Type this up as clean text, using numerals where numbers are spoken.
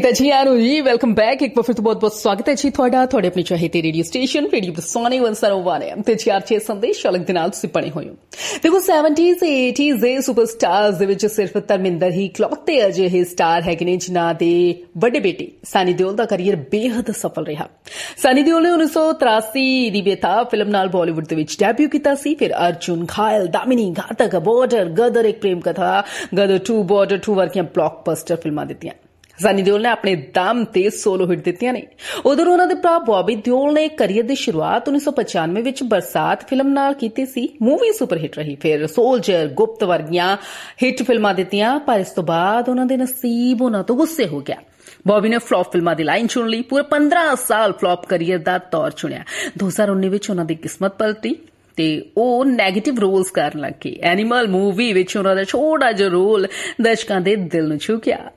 ਕਜੀਆਂ ਨੂੰ ਜੀ welcome back. ਇੱਕ ਵਾਰ ਫਿਰ ਤੋਂ ਬਹੁਤ-ਬਹੁਤ ਸਵਾਗਤ ਹੈ ਜੀ ਤੁਹਾਡਾ ਤੁਹਾਡੇ ਆਪਣੀ ਚਾਹੀਦੀ ਰੇਡੀਓ ਸਟੇਸ਼ਨ ਰੇਡੀਓ ਬਸਾਨੀ 101 FM ਤੇ ਚਾਰਚੇ ਸੰਦੇਸ਼ ਸ਼ਲਕ ਦੇ ਨਾਲ ਤੁਸੀਂ ਬਣੇ ਹੋਏ ਹੋ। ਦੇਖੋ 70s ਤੇ 80s ਦੇ ਸੁਪਰਸਟਾਰਸ ਦੇ ਵਿੱਚ ਸਿਰਫ ਧਰਮਿੰਦਰ ਹੀ ਇਕਲੌਤੇ ਅਜਿਹੇ ਸਟਾਰ ਹੈਗੇ ਨੇ ਜਿਨ੍ਹਾਂ ਦੇ ਵੱਡੇ ਬੇਟੇ ਸਨੀ ਦਿਓਲ ਦਾ ਕਰੀਅਰ ਬੇਹੱਦ ਸਫਲ ਰਿਹਾ। ਸਨੀ ਦਿਓਲ ਨੇ 1983 ਦੀ ਬੇਤਾਬ ਫਿਲਮ ਨਾਲ ਬਾਲੀਵੁੱਡ ਦੇ ਵਿੱਚ ਡੈਬਿਊ ਕੀਤਾ ਸੀ। ਫਿਰ ਅਰਜੁਨ, ਘਾਇਲ, ਦਾਮਿਨੀ, ਘਾਤਕ, ਬਾਰਡਰ, ਗਦਰ ਇੱਕ ਪ੍ਰੇਮ ਕਥਾ, ਗਦਰ 2, ਬਾਰਡਰ 2 ਵਰਗੀਆਂ ਬਲੌਕਬਸਟਰ ਫਿਲਮਾਂ ਦਿੱਤੀਆਂ। ਸਨੀ ਦਿਓਲ ਨੇ ਆਪਣੇ ਦਮ ਤੇ ਸੋਲੋ ਹਿੱਟ ਦਿੱਤੀਆਂ ਨੇ। ਉਧਰ ਉਹਨਾਂ ਦੇ ਭਰਾ ਬੌਬੀ ਦਿਓਲ ਨੇ ਕਰੀਅਰ ਦੀ ਸ਼ੁਰੂਆਤ 1995 ਵਿੱਚ ਬਰਸਾਤ ਫਿਲਮ ਨਾਲ ਕੀਤੀ ਸੀ। ਮੂਵੀ ਸੁਪਰ ਹਿੱਟ ਰਹੀ। ਫਿਰ ਸੋਲਜਰ, ਗੁਪਤ ਵਰਗੀਆਂ ਹਿੱਟ ਫਿਲਮਾਂ ਦਿੱਤੀਆਂ, ਪਰ ਇਸ ਤੋਂ ਬਾਅਦ ਉਹਨਾਂ ਦੇ ਨਸੀਬ ਉਹਨਾਂ ਤੋਂ ਗੁੱਸੇ ਹੋ ਗਿਆ। ਬੌਬੀ ਨੇ ਫਲॉप ਫਿਲਮਾਂ ਦੀ ਲਾਈਨ ਚੁਣ ਲਈ। ਪੂਰੇ 15 ਸਾਲ ਫਲॉप ਕਰੀਅਰ ਦਾ ਦੌਰ ਚੁਣਿਆ। 2019 ਵਿੱਚ ਉਹਨਾਂ ਦੀ ਕਿਸਮਤ ਪਲਟੀ ਤੇ ਉਹ ਨੈਗੇਟਿਵ ਰੋਲਸ ਕਰਨ ਲੱਗ ਗਏ। ਐਨੀਮਲ ਮੂਵੀ ਵਿੱਚ ਉਹਨਾਂ ਦਾ ਛੋਟਾ ਜਿਹਾ ਰੋਲ ਦਰਸ਼ਕਾਂ ਦੇ ਦਿਲ ਨੂੰ ਛੂ ਗਿਆ।